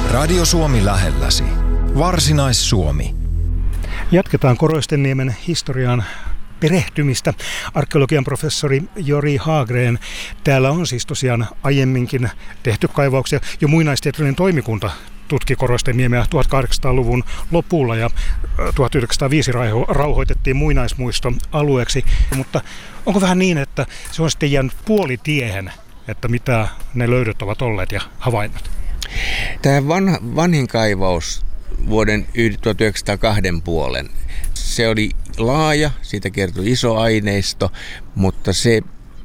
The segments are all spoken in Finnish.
Radio Suomi lähelläsi. Varsinais-Suomi. Jatketaan Koroistenniemen historiaan perehtymistä. Arkeologian professori Jori Hagren. Täällä on siis tosiaan aiemminkin tehty kaivauksia. Jo muinaistieteellinen toimikunta tutki Koroistenniemeä 1800-luvun lopulla ja 1905 rauhoitettiin muinaismuistoalueeksi. Mutta onko vähän niin, että se on sitten jäänyt puolitiehen, että mitä ne löydöt ovat olleet ja havainnot? Tämä vanhin kaivaus vuoden 1902 puolen. Se oli laaja, siitä kertoi iso aineisto, mutta se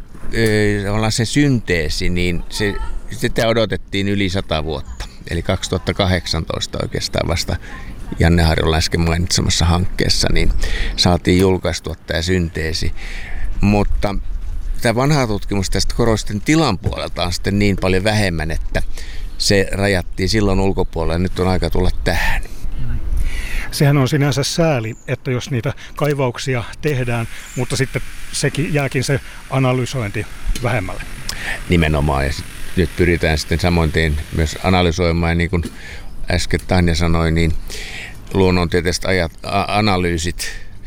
synteesi, niin sitä odotettiin yli 100 vuotta. Eli 2018 oikeastaan vasta Janne Harjolla äsken mainitsemassa hankkeessa, niin saatiin julkaistua tämä synteesi. Mutta tämä vanha tutkimus tästä Koroisten tilan puolelta on sitten niin paljon vähemmän, että se rajattiin silloin ulkopuolelle ja nyt on aika tulla tähän. Sehän on sinänsä sääli, että jos niitä kaivauksia tehdään, mutta sitten sekin jääkin se analysointi vähemmälle. Nimenomaan, ja nyt pyritään sitten samoin myös analysoimaan, ja niin kuin äsken Tanja sanoi, niin luonnontieteelliset analyysit,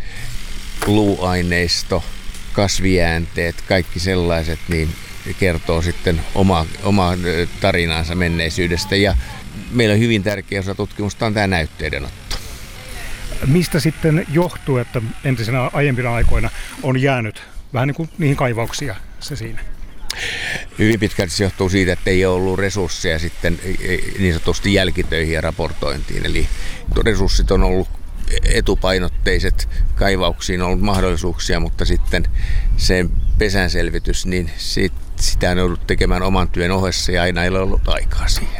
luuaineisto, kasviäänteet, kaikki sellaiset, niin kertoo sitten oma tarinaansa menneisyydestä. Ja meillä on hyvin tärkeä osa tutkimusta on tämä näytteidenotto. Mistä sitten johtuu, että entisenä aiempina aikoina on jäänyt vähän niin kuin niihin kaivauksia se siinä? Hyvin pitkälti se johtuu siitä, että ei ole ollut resursseja sitten niin sanotusti jälkitöihin ja raportointiin. Eli resurssit on ollut etupainotteiset, kaivauksiin on ollut mahdollisuuksia, mutta sitten se pesänselvitys, niin sitä on ollut tekemään oman työn ohessa ja aina ei ole ollut aikaa siihen.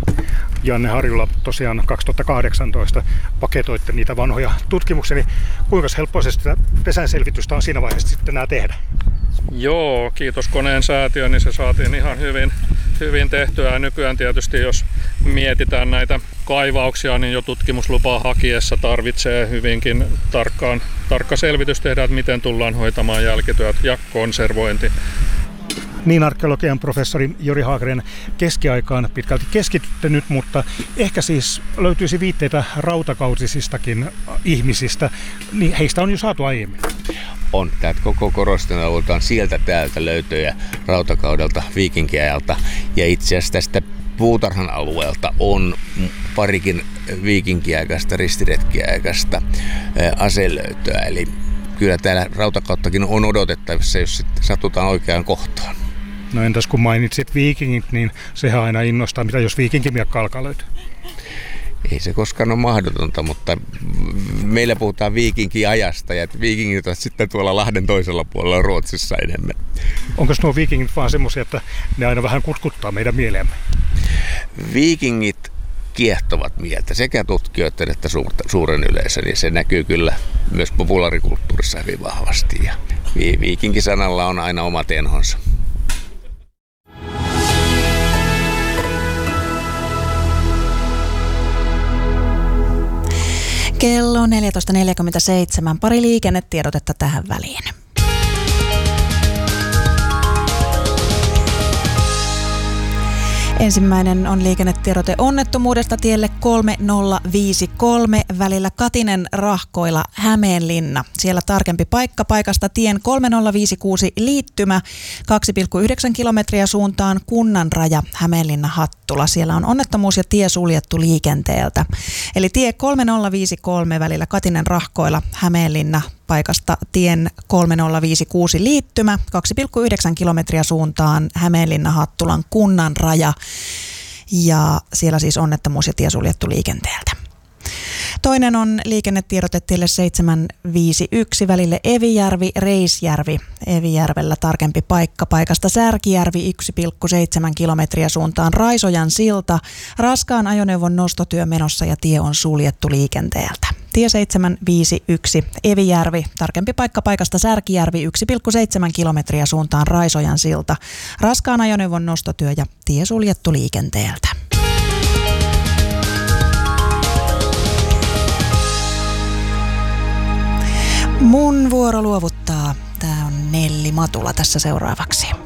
Janne Harjulla tosiaan 2018 paketoitte niitä vanhoja tutkimuksia, niin kuinka helppoa sitä pesänselvitystä on siinä vaiheessa sitten enää tehdä? Joo, kiitos koneen säätiön, niin se saatiin ihan hyvin tehtyä. Ja nykyään tietysti, jos mietitään näitä kaivauksia, niin jo tutkimuslupaa hakiessa tarvitsee hyvinkin tarkka selvitys tehdä, että miten tullaan hoitamaan jälkityöt ja konservointi. Niin, arkeologian professori Jori Hagren, keskiaikaan pitkälti keskitytte nyt, mutta ehkä siis löytyisi viitteitä rautakautisistakin ihmisistä, niin heistä on jo saatu aiemmin. On. Täältä koko Koroisten alueelta on sieltä täältä löytöjä rautakaudelta, viikinkiajalta, ja itse asiassa tästä puutarhan alueelta on parikin viikinkiaikaista, ristiretkiaikaista aselöytöä, eli kyllä täällä rautakauttakin on odotettavissa, jos satutaan oikeaan kohtaan. No entäs kun mainitsit viikingit, niin sehän aina innostaa, mitä jos viikinkimiekka alkaa löytyä? Ei se koskaan ole mahdotonta, mutta meillä puhutaan viikinkiajasta ja viikingit ovat sitten tuolla Lahden toisella puolella Ruotsissa enemmän. Onko nuo viikingit vaan semmoisia, että ne aina vähän kutkuttaa meidän mieleemme? Viikingit kiehtovat mieltä sekä tutkijoiden että suuren yleisön, ja se näkyy kyllä myös populaarikulttuurissa hyvin vahvasti. Ja viikinkisanalla on aina oma tenhonsa. Kello 14.47. Pari liikennetiedotetta tähän väliin. Ensimmäinen on liikennetiedote onnettomuudesta tielle 3053 välillä Katinen-Rahkoila Hämeenlinna. Siellä tarkempi paikka paikasta tien 3056 liittymä 2,9 kilometriä suuntaan Kunnanraja Hämeenlinna-Hattula. Siellä on onnettomuus ja tie suljettu liikenteeltä. Eli tie 3053 välillä Katinen-Rahkoila Hämeenlinna paikasta tien 3056 liittymä 2,9 kilometriä suuntaan Hämeenlinna-Hattulan Kunnanraja. Ja siellä siis onnettomuus ja tie suljettu liikenteeltä. Toinen on liikennetiedote tielle 751 välille Evijärvi-Reisjärvi. Evijärvellä tarkempi paikka paikasta Särkijärvi 1,7 kilometriä suuntaan Raisojan silta. Raskaan ajoneuvon nostotyö menossa ja tie on suljettu liikenteeltä. Tie 751 Evijärvi, tarkempi paikka paikasta Särkijärvi 1,7 kilometriä suuntaan Raisojan silta. Raskaan ajoneuvon nostotyö ja tie suljettu liikenteeltä. Mun vuoro luovuttaa. Tää on Nelli Matula tässä seuraavaksi.